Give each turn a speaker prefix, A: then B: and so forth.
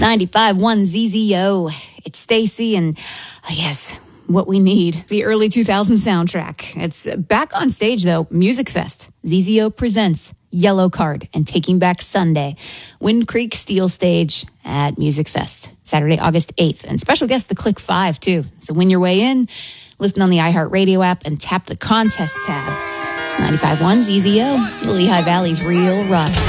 A: 95.1 ZZO. It's Stacy and, yes, what we need, the early 2000s soundtrack. It's back on stage, though. Music Fest. ZZO presents Yellow Card and Taking Back Sunday. Wind Creek Steel Stage at Music Fest. Saturday, August 8th. And special guest, the Click 5, too. So win your way in. Listen on the iHeartRadio app and tap the contest tab. It's 95.1 ZZO, the Lehigh Valley's real rock.